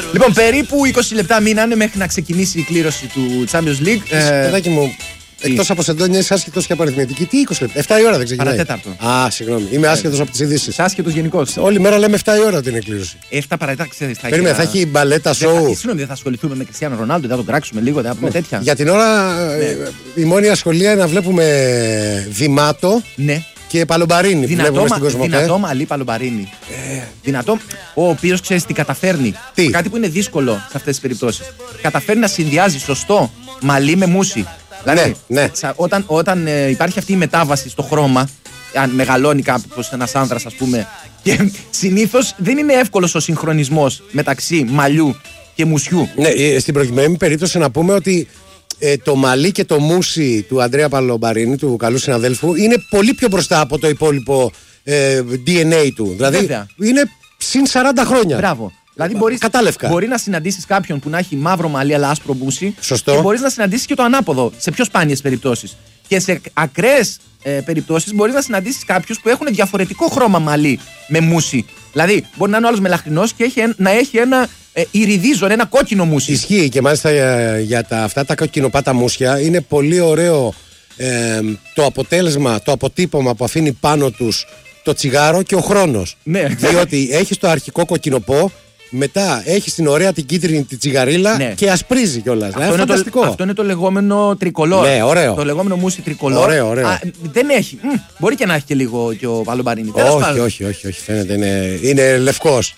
Λοιπόν, περίπου 20 λεπτά μείνανε μέχρι να ξεκινήσει η κλήρωση του Champions League. Παιδάκι μου, εκτός από σεντόνια είσαι άσχετος και από αριθμητική. Τι 20 λεπτά, 7 η ώρα δεν ξεκινάει. Παρατέταρτο. Α, συγγνώμη, είμαι άσχετος από τις ειδήσεις. Άσχετος γενικώς. Όλη μέρα λέμε 7 η ώρα την εκκλήρωση. 7 παρατέταρτο, ξέρεις. Περίμενε, θα έχει μπαλέτα σοου. Συγγνώμη, δεν θα ασχοληθούμε με Κριστιάνο Ρονάλντο, δεν θα τον κράξουμε λίγο, δεν θα πούμε τέτοια. Για την ώρα η μόνη ασχολία είναι να βλέπουμε Δημάτο. Ναι. Και Παλομπαρίνη βλέπουμε στην Κοσμοτέ. Δυνατό μαλλί Παλομπαρίνη. Δυνατό, ο οποίος ξέρεις τι καταφέρνει. Τι? Κάτι που είναι δύσκολο σε αυτές τις περιπτώσεις. Καταφέρνει να συνδυάζει σωστό μαλλί με μουσι. Δηλαδή, ναι. Όταν υπάρχει αυτή η μετάβαση στο χρώμα, αν μεγαλώνει κάποιος ένας άνδρας, ας πούμε, και συνήθως δεν είναι εύκολος ο συγχρονισμός μεταξύ μαλλιού και μουσιού. Ναι, στην προκειμένη περίπτωση να πούμε ότι το μαλλί και το μουσι του Αντρέα Παλομπαρίνη, του καλού συναδέλφου, είναι πολύ πιο μπροστά από το υπόλοιπο DNA του. Δηλαδή βέβαια. Είναι συν 40 χρόνια. Μπράβο. Δηλαδή μπορεί να συναντήσεις κάποιον που να έχει μαύρο μαλλί αλλά άσπρο μουσι. Σωστό. Και μπορείς να συναντήσεις και το ανάποδο σε πιο σπάνιες περιπτώσεις. Και σε ακραίες περιπτώσεις μπορείς να συναντήσεις κάποιους που έχουν διαφορετικό χρώμα μαλλί με μουσι. Δηλαδή μπορεί να είναι ο άλλος μελαχρινός και να έχει ένα ιριδίζον, ένα κόκκινο μουσι. Ισχύει και μάλιστα για αυτά τα κοκκινοπάτα μουσια είναι πολύ ωραίο το αποτέλεσμα, το αποτύπωμα που αφήνει πάνω τους το τσιγάρο και ο χρόνος. Ναι. Διότι έχεις το αρχικό κοκκινοπό, μετά έχεις την ωραία την κίτρινη τη τσιγαρίλα, ναι, και ασπρίζει κιόλας. Αυτό είναι το λεγόμενο τρικολόρ. Ναι, ωραίο. Το λεγόμενο μουσι τρικολόρ. Ωραίο. Δεν έχει. Μπορεί και να έχει και λίγο και ο Παλομπαρίνη. Όχι, φαίνεται. Είναι λευκός.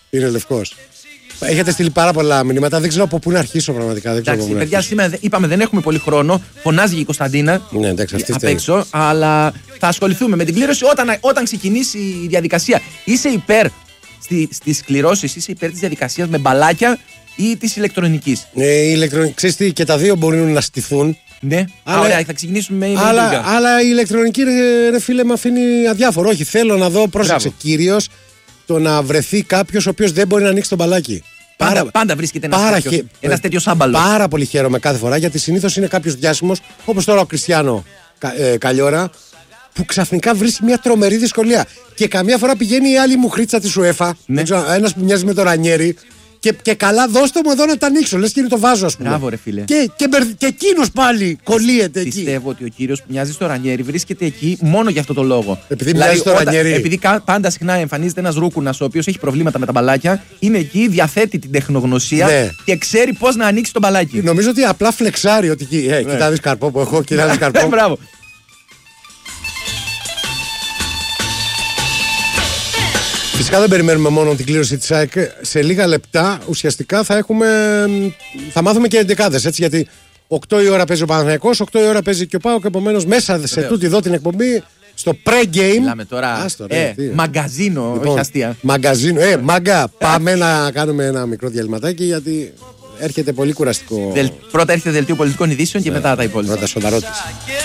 Έχετε στείλει πάρα πολλά μηνύματα. Δεν ξέρω από πού να αρχίσω πραγματικά. Εντάξει, παιδιά, σήμερα είπαμε δεν έχουμε πολύ χρόνο. Φωνάζει και η Κωνσταντίνα. Ναι, εντάξει, απ' έξω. Αλλά θα ασχοληθούμε με την κλήρωση όταν ξεκινήσει η διαδικασία. Είσαι υπέρ στις κληρώσεις, είσαι υπέρ της διαδικασίας με μπαλάκια ή της ηλεκτρονικής? Ξέρεις τι, και τα δύο μπορούν να στηθούν. Ναι, ωραία, θα ξεκινήσουμε με αλλά η ηλεκτρονική, ρε φίλε, με αφήνει αδιάφορο. Όχι, θέλω να δω, πρόσεξε κυρίως, το να βρεθεί κάποιος ο οποίος δεν μπορεί να ανοίξει τον μπαλάκι. Πάντα βρίσκεται ένας τέτοιος άμπαλος. Πάρα πολύ χαίρομαι κάθε φορά, γιατί συνήθως είναι κάποιος διάσημος, όπως τώρα ο Κριστιάνο Καλιόρα, που ξαφνικά βρίσκει μια τρομερή δυσκολία. Και καμιά φορά πηγαίνει η άλλη μου χρήτσα της UEFA, ναι, ένας που μοιάζει με το Ρανιέρι, και καλά, δώστε μου εδώ να τα ανοίξω. Λες και είναι το βάζω, ας πούμε. Μπράβο, ρε φίλε. Και εκείνος πάλι κολλείεται εκεί. Πιστεύω ότι ο κύριος που μοιάζει στο Ρανιέρι βρίσκεται εκεί μόνο για αυτό το λόγο. Επειδή μοιάζει στο Ρανιέρι. Επειδή πάντα συχνά εμφανίζεται ένας ρούκουνας ο οποίος έχει προβλήματα με τα μπαλάκια, είναι εκεί, διαθέτει την τεχνογνωσία, ναι, και ξέρει πώς να ανοίξει το μπαλάκι. Νομίζω ότι απλά φλεξάρει ότι. Κοιτά, δεις καρπό που έχω, κοιτά, δεις καρπό. Μπράβο. Φυσικά δεν περιμένουμε μόνο την κλήρωση της ΑΕΚ. Σε λίγα λεπτά ουσιαστικά θα μάθουμε και εντεκάδες, έτσι, γιατί 8 η ώρα παίζει ο Παναθηναϊκός, 8 η ώρα παίζει και ο ΠΑΟΚ, επομένως μέσα σε τούτη εδώ την εκπομπή, στο pre-game. Μιλάμε τώρα. Μαγκαζίνο, λοιπόν, όχι αστεία. Μαγκαζίνο, μάγκα, πάμε να κάνουμε ένα μικρό διαλυματάκι, γιατί έρχεται πολύ κουραστικό. Πρώτα έρχεται δελτίο πολιτικών ειδήσεων και μετά τα υπόλοιπα. Πρώτα σοβαρότητες.